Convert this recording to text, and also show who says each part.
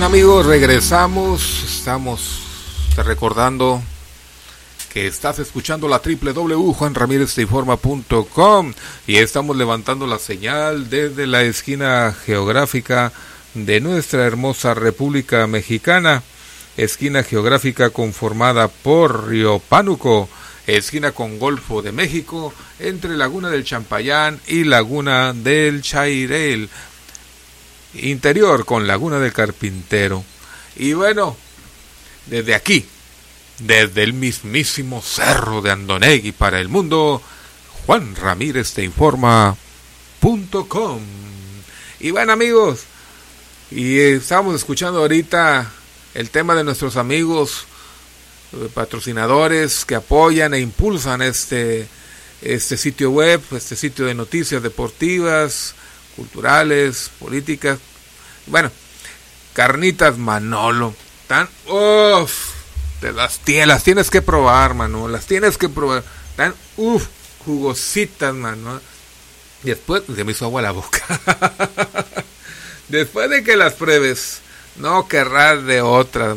Speaker 1: Bueno amigos, regresamos. Estamos recordando que estás escuchando la www.juanramirezteinforma.com y estamos levantando la señal desde la esquina geográfica de nuestra hermosa República Mexicana, esquina geográfica conformada por Río Pánuco, esquina con Golfo de México, entre Laguna del Champayán y Laguna del Chairel, interior con Laguna del Carpintero. Y bueno, desde aquí, desde el mismísimo Cerro de Andonegui para el mundo, JuanRamírezTeinforma.com. Y bueno amigos, y estamos escuchando ahorita el tema de nuestros amigos patrocinadores que apoyan e impulsan este sitio web, este sitio de noticias deportivas, culturales, políticas. Bueno, Carnitas Manolo, tan las tienes que probar, mano, las tienes que probar, tan jugositas, mano. Después se me hizo agua la boca. Después de que las pruebes, no querrás de otras.